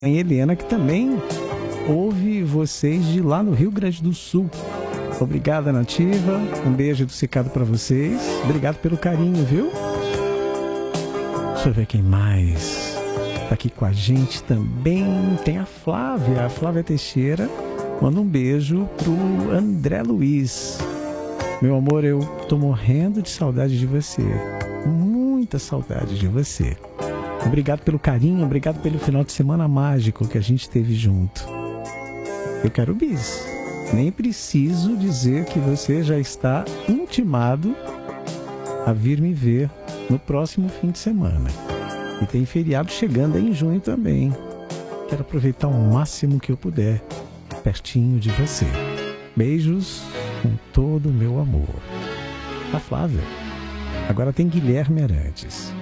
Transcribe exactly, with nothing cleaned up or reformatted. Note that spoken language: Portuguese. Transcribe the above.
A Helena, que também ouve vocês de lá no Rio Grande do Sul. Obrigada, Nativa. Um beijo adocicado para vocês. Obrigado pelo carinho, viu? Deixa eu ver quem mais tá aqui com a gente também. Tem a Flávia, a Flávia Teixeira. Manda um beijo pro André Luiz. Meu amor, eu tô morrendo de saudade de você. Muita saudade de você. Obrigado pelo carinho, obrigado pelo final de semana mágico que a gente teve junto. Eu quero bis. Nem preciso dizer que você já está intimado a vir me ver no próximo fim de semana. E tem feriado chegando em junho também. Quero aproveitar o máximo que eu puder, pertinho de você. Beijos com todo o meu amor. A Flávia. Agora tem Guilherme Arantes.